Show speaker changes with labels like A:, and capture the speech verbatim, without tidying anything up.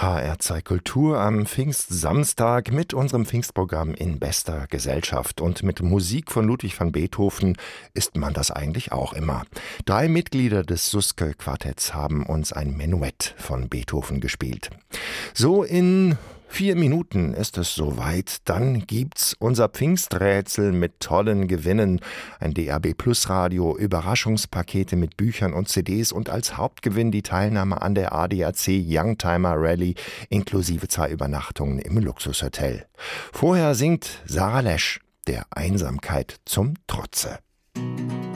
A: H R zwei Kultur am Pfingstsamstag mit unserem Pfingstprogramm in bester Gesellschaft. Und mit Musik von Ludwig van Beethoven ist man das eigentlich auch immer. Drei Mitglieder des Suske-Quartetts haben uns ein Menuett von Beethoven gespielt. So in vier Minuten ist es soweit. Dann gibt's unser Pfingsträtsel mit tollen Gewinnen. Ein D A B Plus Radio, Überraschungspakete mit Büchern und C Ds und als Hauptgewinn die Teilnahme an der A D A C Youngtimer Rally inklusive zwei Übernachtungen im Luxushotel. Vorher singt Sarah Lesch der Einsamkeit zum Trotze.